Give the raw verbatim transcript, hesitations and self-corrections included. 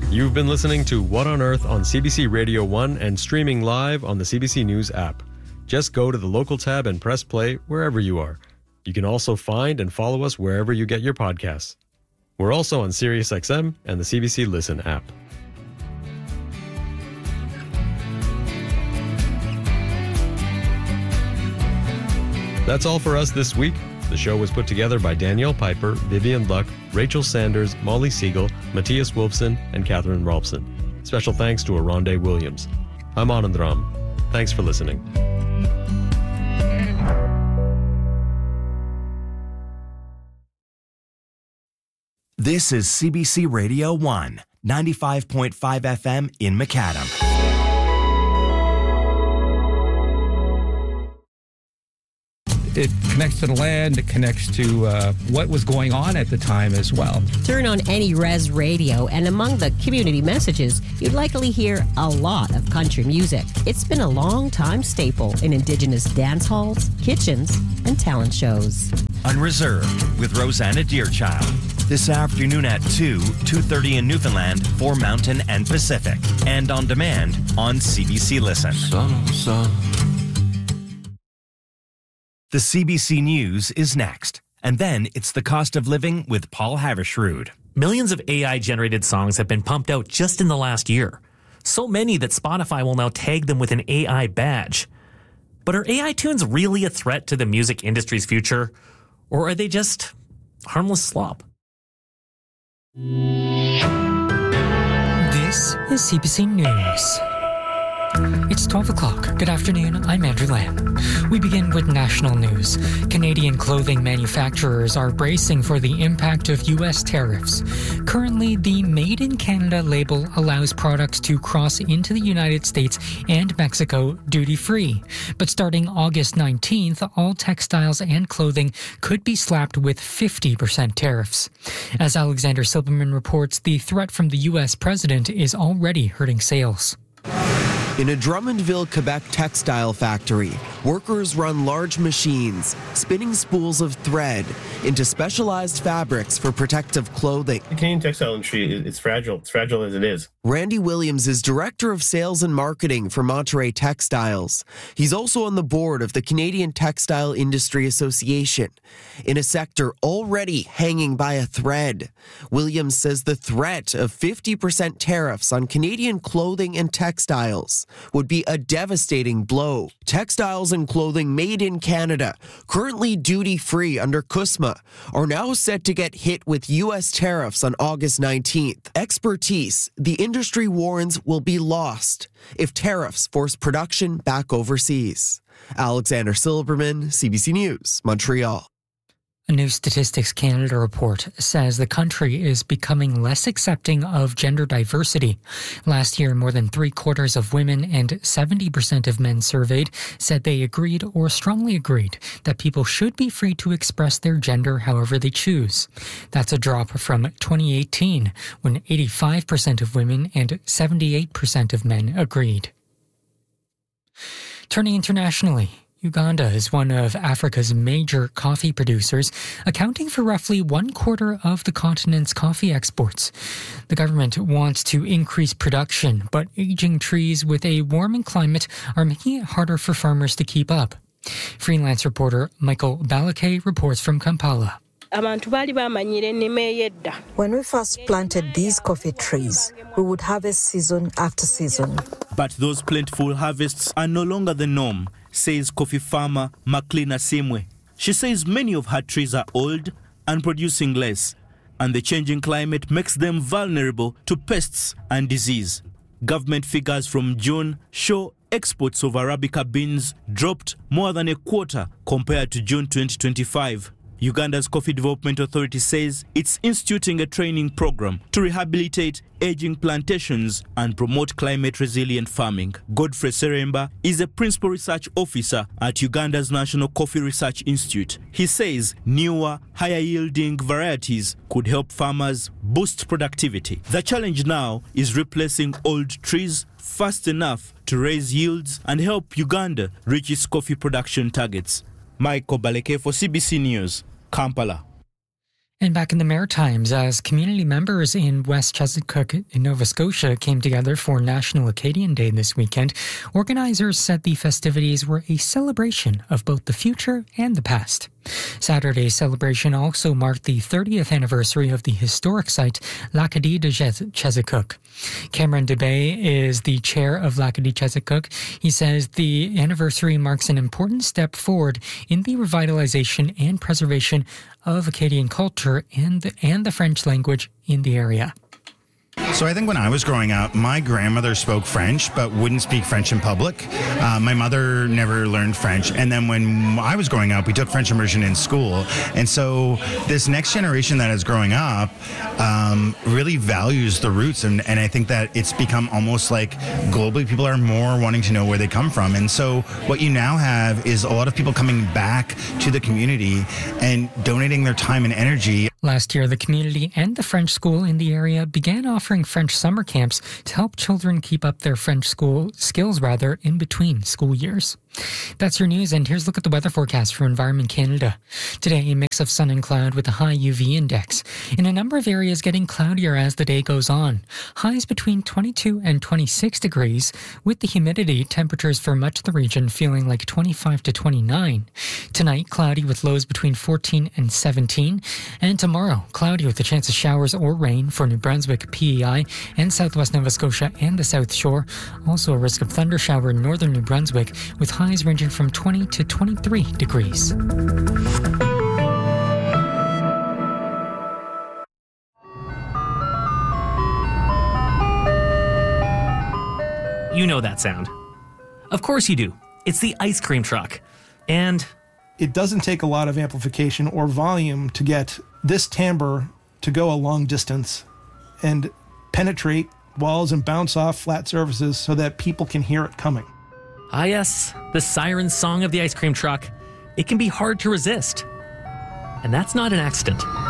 You've been listening to What on Earth on C B C Radio one and streaming live on the C B C News app. Just go to the local tab and press play wherever you are. You can also find and follow us wherever you get your podcasts. We're also on SiriusXM and the C B C Listen app. That's all for us this week. The show was put together by Danielle Piper, Vivian Luck, Rachel Sanders, Molly Siegel, Matthias Wolfson, and Catherine Rolfson. Special thanks to Aronde Williams. I'm Anand Ram. Thanks for listening. This is C B C Radio one, ninety-five point five F M in Macadam. It connects to the land, it connects to uh, what was going on at the time as well. Turn on Any Res Radio, and among the community messages, you'd likely hear a lot of country music. It's been a long-time staple in Indigenous dance halls, kitchens, and talent shows. Unreserved with Rosanna Deerchild. This afternoon at two, two thirty in Newfoundland for Mountain and Pacific. And on demand on C B C Listen. Son, son. The C B C News is next. And then it's the cost of living with Paul Havershrud. Millions of A I-generated songs have been pumped out just in the last year. So many that Spotify will now tag them with an A I badge. But are A I tunes really a threat to the music industry's future? Or are they just harmless slop? This is C B C News. It's twelve o'clock. Good afternoon, I'm Andrew Lamb. We begin with national news. Canadian clothing manufacturers are bracing for the impact of U S tariffs. Currently, the Made in Canada label allows products to cross into the United States and Mexico duty-free. But starting August nineteenth, all textiles and clothing could be slapped with fifty percent tariffs. As Alexander Silberman reports, the threat from the U S president is already hurting sales. In a Drummondville, Quebec textile factory, workers run large machines, spinning spools of thread into specialized fabrics for protective clothing. The Canadian textile industry is fragile. It's fragile as it is. Randy Williams is Director of Sales and Marketing for Monterey Textiles. He's also on the board of the Canadian Textile Industry Association, in a sector already hanging by a thread. Williams says the threat of fifty percent tariffs on Canadian clothing and textiles would be a devastating blow. Textiles and clothing made in Canada, currently duty-free under C U S M A, are now set to get hit with U S tariffs on August nineteenth. Expertise, the industry warns, will be lost if tariffs force production back overseas. Alexander Silberman, C B C News, Montreal. A new Statistics Canada report says the country is becoming less accepting of gender diversity. Last year, more than three quarters of women and seventy percent of men surveyed said they agreed or strongly agreed that people should be free to express their gender however they choose. That's a drop from twenty eighteen, when eighty-five percent of women and seventy-eight percent of men agreed. Turning internationally, Uganda is one of Africa's major coffee producers, accounting for roughly one quarter of the continent's coffee exports. The government wants to increase production, but aging trees with a warming climate are making it harder for farmers to keep up. Freelance reporter Michael Balake reports from Kampala. When we first planted these coffee trees, we would harvest season after season. But those plentiful harvests are no longer the norm, says coffee farmer Maclean Asimwe. She says many of her trees are old and producing less, and the changing climate makes them vulnerable to pests and disease. Government figures from June show exports of Arabica beans dropped more than a quarter compared to June twenty twenty-five. Uganda's Coffee Development Authority says it's instituting a training program to rehabilitate aging plantations and promote climate-resilient farming. Godfrey Seremba is a principal research officer at Uganda's National Coffee Research Institute. He says newer, higher-yielding varieties could help farmers boost productivity. The challenge now is replacing old trees fast enough to raise yields and help Uganda reach its coffee production targets. Michael Baleke for C B C News, Kampala. And back in the Maritimes, as community members in West Chesapeake in Nova Scotia came together for National Acadian Day this weekend, organizers said the festivities were a celebration of both the future and the past. Saturday's celebration also marked the thirtieth anniversary of the historic site L'Acadie de Chesapeake. Cameron DeBay is the chair of L'Acadie Chesapeake. He says the anniversary marks an important step forward in the revitalization and preservation of Acadian culture and the, and the French language in the area. So I think when I was growing up, my grandmother spoke French, but wouldn't speak French in public. Uh, my mother never learned French. And then when I was growing up, we took French immersion in school. And so this next generation that is growing up um, really values the roots. And, and I think that it's become almost like globally people are more wanting to know where they come from. And so what you now have is a lot of people coming back to the community and donating their time and energy. Last year, the community and the French school in the area began offering French summer camps to help children keep up their French school skills rather in between school years. That's your news, and here's a look at the weather forecast for Environment Canada. Today, a mix of sun and cloud with a high U V index. In a number of areas getting cloudier as the day goes on. Highs between twenty-two and twenty-six degrees, with the humidity, temperatures for much of the region feeling like twenty-five to twenty-nine. Tonight, cloudy with lows between fourteen and seventeen. And tomorrow, cloudy with a chance of showers or rain for New Brunswick, P E I, and southwest Nova Scotia and the South Shore. Also a risk of thunder shower in northern New Brunswick with highs ranging from twenty to twenty-three degrees. You know that sound. Of course you do. It's the ice cream truck. And it doesn't take a lot of amplification or volume to get this timbre to go a long distance and penetrate walls and bounce off flat surfaces so that people can hear it coming. Ah yes, the siren song of the ice cream truck. It can be hard to resist. And that's not an accident.